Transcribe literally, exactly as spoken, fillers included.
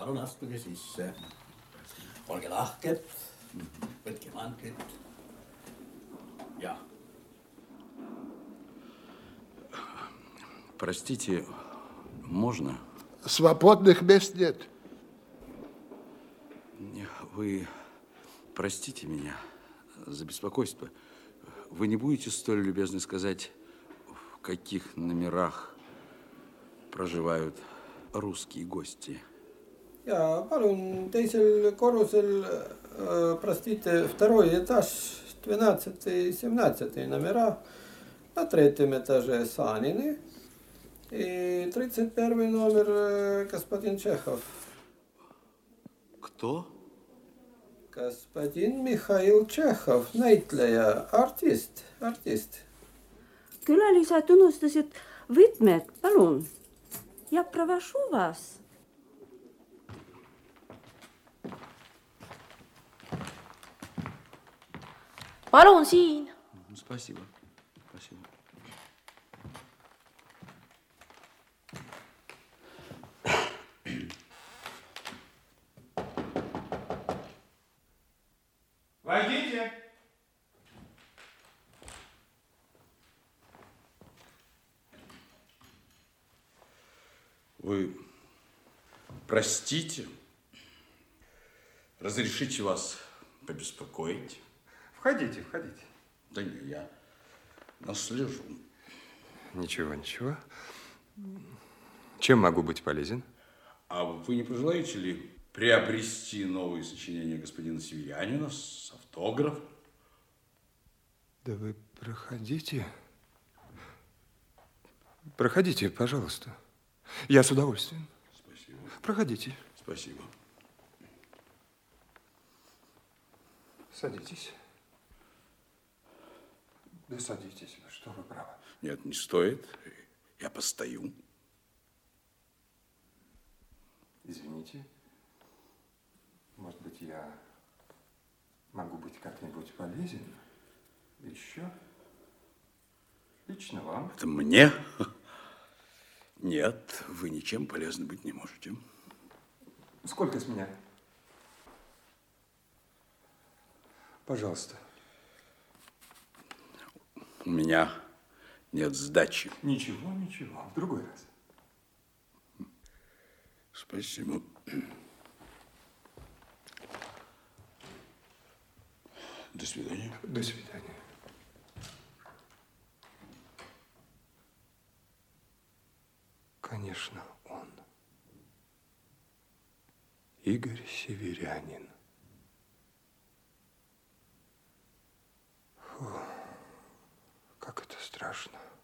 Palun astuge sisse. Olge lahked. Võtke mantlit. Ja. Простите, можно? Свободных мест нет. Вы простите меня за беспокойство. Вы не будете столь любезны сказать, в каких номерах проживают русские гости? Ja, palun teisel korrusel, простите, второй этаж, двенадцатый, семнадцатый номера, на третьем этаже Санины. И тридцать первый номер господин Чехов. Кто? Господин Mihhail Tšehhov, näitleja, artist, artist. Külalised unustasid võtmed, palun. Я провожу вас. Palun siin. Спасибо. Спасибо. Войдите. Вы простите, разрешите вас побеспокоить? Входите, входите. Да не, я наслежу. Ничего, ничего. Чем могу быть полезен? А вы не пожелаете ли приобрести новые сочинения господина Северянина с автографом? Да вы проходите. Проходите, пожалуйста. Я с удовольствием. Спасибо. Проходите. Спасибо. Садитесь. Да садитесь, что вы правы. Нет, не стоит. Я постою. Извините. Может быть, я могу быть как-нибудь полезен? Еще? Лично вам? Это мне? Нет, вы ничем полезны быть не можете. Сколько с меня? Пожалуйста. У меня нет сдачи. Ничего, ничего. В другой раз. Спасибо. До свидания. До свидания. Конечно, он. Игорь Северянин. Фу, как это страшно.